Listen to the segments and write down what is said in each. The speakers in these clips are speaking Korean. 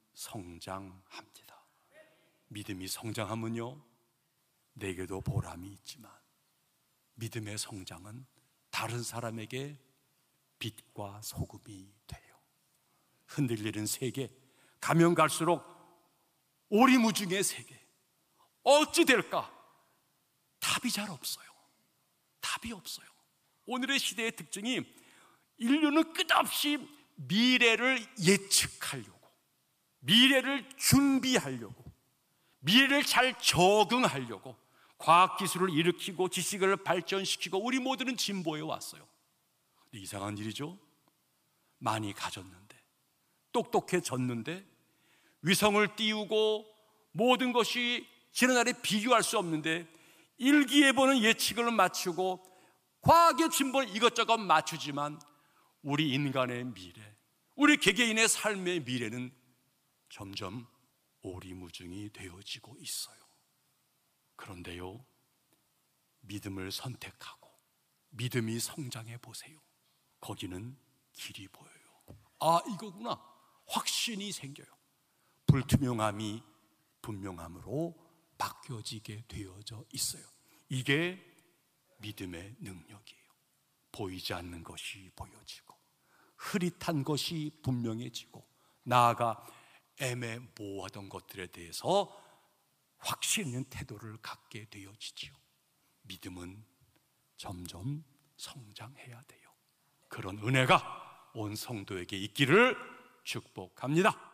성장합니다. 믿음이 성장하면요, 내게도 보람이 있지만 믿음의 성장은 다른 사람에게 빛과 소금이 돼요. 흔들리는 세계, 가면 갈수록 오리무중의 세계, 어찌 될까? 답이 잘 없어요. 답이 없어요. 오늘의 시대의 특징이 인류는 끝없이 미래를 예측하려고, 미래를 준비하려고, 미래를 잘 적응하려고 과학기술을 일으키고 지식을 발전시키고 우리 모두는 진보해 왔어요. 근데 이상한 일이죠. 많이 가졌는데, 똑똑해졌는데, 위성을 띄우고 모든 것이 지난날에 비교할 수 없는데 일기예보는 예측을 맞추고 과학의 진보는 이것저것 맞추지만 우리 인간의 미래, 우리 개개인의 삶의 미래는 점점 오리무중이 되어지고 있어요. 그런데요, 믿음을 선택하고 믿음이 성장해 보세요. 거기는 길이 보여요. 아, 이거구나. 확신이 생겨요. 불투명함이 분명함으로 바뀌어지게 되어져 있어요. 이게 믿음의 능력이에요. 보이지 않는 것이 보여지고 흐릿한 것이 분명해지고 나아가 애매모호하던 것들에 대해서 확신 있는 태도를 갖게 되어지지요. 믿음은 점점 성장해야 돼요. 그런 은혜가 온 성도에게 있기를 축복합니다.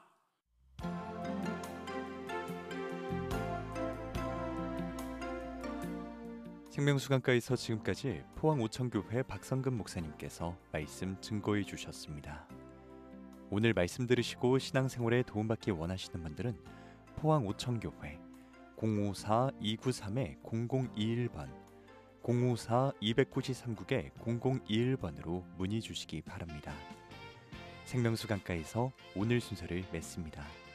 생명수강가에서 지금까지 포항 오천교회 박성근 목사님께서 말씀 증거해 주셨습니다. 오늘 말씀 들으시고 신앙생활에 도움받기 원하시는 분들은 포항 오천교회 054-293-0021번 054-293-0021번으로 문의 주시기 바랍니다. 생명수강가에서 오늘 순서를 맺습니다.